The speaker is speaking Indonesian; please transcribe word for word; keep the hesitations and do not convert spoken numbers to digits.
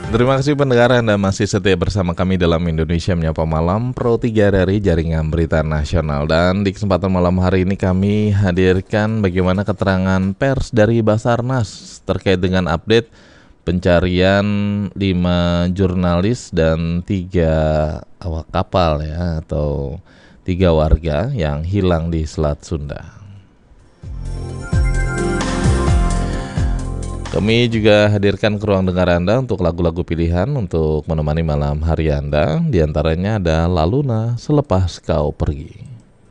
Terima kasih pendengar Anda masih setia bersama kami dalam Indonesia Menyapa Malam Pro tiga dari Jaringan Berita Nasional. Dan di kesempatan malam hari ini kami hadirkan bagaimana keterangan pers dari Basarnas terkait dengan update pencarian lima jurnalis dan tiga awak kapal ya atau tiga warga yang hilang di Selat Sunda. Kami juga hadirkan ke ruang dengar Anda untuk lagu-lagu pilihan untuk menemani malam hari Anda. Di antaranya ada Laluna, Selepas Kau Pergi.